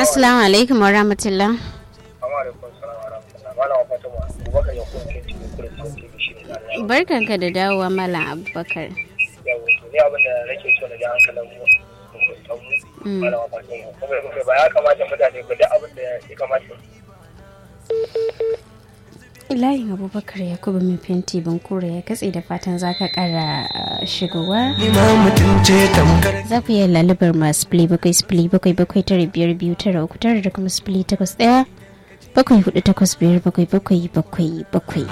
Assalamu alaikum wa rahmatullah. Barkanka da dawowa Malam Abubakar. Yawo to ne abin da nake so na ji hankalin mu malama Fatima kuma ba ya kamata mutane ku da abin da ya kamata. Layin Abubakar Yakubu mai fenti Bankura ya katse da fatan zaka kara shigowa. Za ku yi lalubar masu spili bakwai tara biyar biyu tara uku tara da kuma spili 8 1 7 4 8 5 7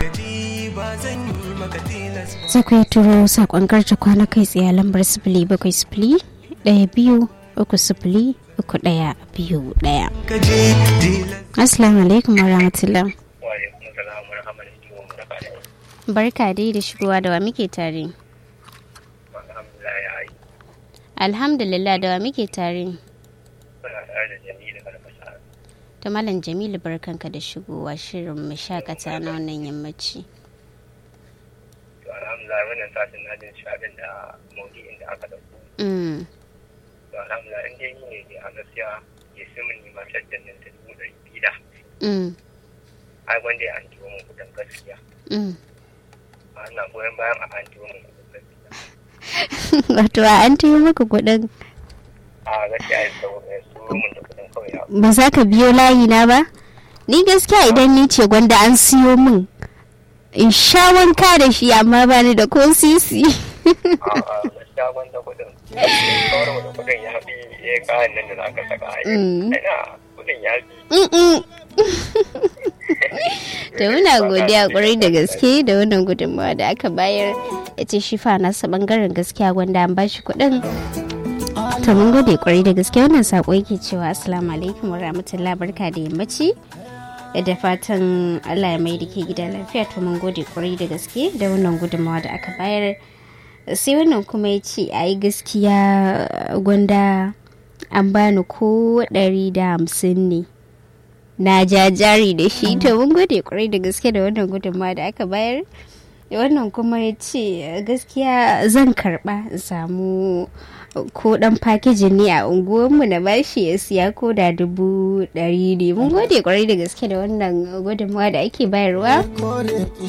Za ku yi turo saƙon garta kwana kai tsaye lambar 07 1 2 3 0 3 1 2 1. Assalamu alaikum wa rahmatullah. Barka dai da shigowa da wa muke tare. Alhamdulillah da wa muke tare. Ta Malam Jamilu barkanka da shigowa shirin mu shakata na wannan yammaci. Alhamdulillah wannan satin na jin shaɗin da maudu'in da aka dauko. Alhamdulillah inda yi ne a gaskiya ya sai mun nima shaddan nan ta 200. Ai wanda ya an tuwo mun kudin gaskiya. Ana goyon bayan a an tuwo mun kudin gaskiya. Wato a an tuwo maka kudin? A gaskiya ya so mun da kudin kawai ya. Ba za ka biyo layi na ba? Ni gaskiya idan ni ce gwanda an siyo min in sha wanka da shi amma ba ni da ko sisi. Gaskiya gwanda kudin. Kawai da kudin ya fi ya kayan nan da za ka saka a yi. Ina kudin ya fi. Da muna godiya kwarai da gaske da wannan gudunmawa da aka bayar. Ya ce shi fa nasa bangaren gaskiya gwanda an bashi kudin. To mun gode kwarai da gaske wannan sako yake cewa assalamu alaikum wa rahmatullahi barka da yammaci. Da fatan Allah ya mai da ke gida lafiya. To mun gode kwarai da gaske da wannan gudunmawa da aka bayar. Sai wannan kuma ya ce a yi gaskiya gwanda an bani ko 150 ne na jajari da shi. To mun gode kwarai da gaske da wannan gudunmawa da aka bayar. Wannan kuma ya ce gaskiya zan karba samu ko dan fakijin ne a unguwarmu na bashi ya siya ko da 100 ne. Mun gode kwarai da gaske da wannan gudunmawa da ake bayarwa.